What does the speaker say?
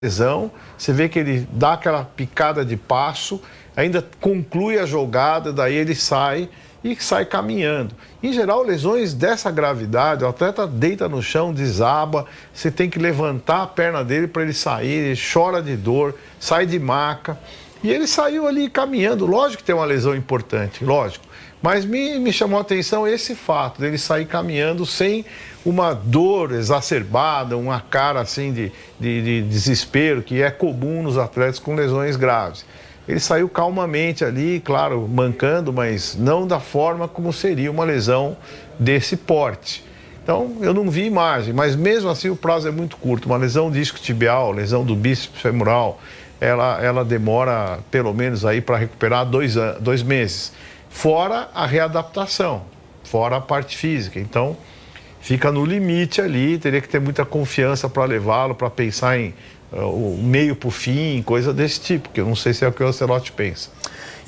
lesão, você vê que ele dá aquela picada de passo, ainda conclui a jogada, daí ele sai e sai caminhando. Em geral, lesões dessa gravidade, o atleta deita no chão, desaba, você tem que levantar a perna dele para ele sair, ele chora de dor, sai de maca. E ele saiu ali caminhando, lógico que tem uma lesão importante, lógico. Mas me chamou a atenção esse fato dele sair caminhando sem uma dor exacerbada, uma cara assim de desespero, que é comum nos atletas com lesões graves. Ele saiu calmamente ali, claro, mancando, mas não da forma como seria uma lesão desse porte. Então, eu não vi imagem, mas mesmo assim o prazo é muito curto. Uma lesão disco-tibial, lesão do bíceps femoral, ela demora pelo menos aí para recuperar 2 meses. Fora a readaptação, fora a parte física. Então, fica no limite ali, teria que ter muita confiança para levá-lo, para pensar em o meio para o fim, coisa desse tipo, que eu não sei se é o que o Ancelotti pensa.